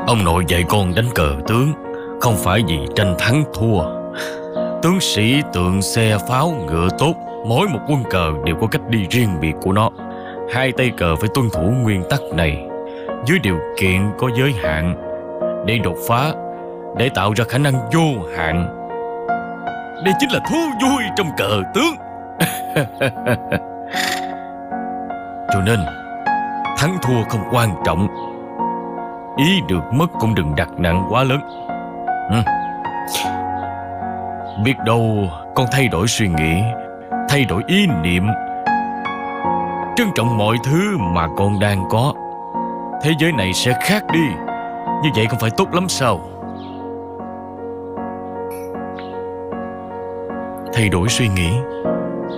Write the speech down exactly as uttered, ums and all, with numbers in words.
Ông nội dạy con đánh cờ tướng không phải vì tranh thắng thua. Tướng sĩ, tượng, xe, pháo, ngựa tốt, mỗi một quân cờ đều có cách đi riêng biệt của nó. Hai tay cờ phải tuân thủ nguyên tắc này dưới điều kiện có giới hạn để đột phá, để tạo ra khả năng vô hạn. Đây chính là thú vui trong cờ tướng. Cho nên thắng thua không quan trọng, ý được mất cũng đừng đặt nặng quá lớn. ừ. Biết đâu con thay đổi suy nghĩ, thay đổi ý niệm, trân trọng mọi thứ mà con đang có, thế giới này sẽ khác đi. Như vậy không phải tốt lắm sao? Thay đổi suy nghĩ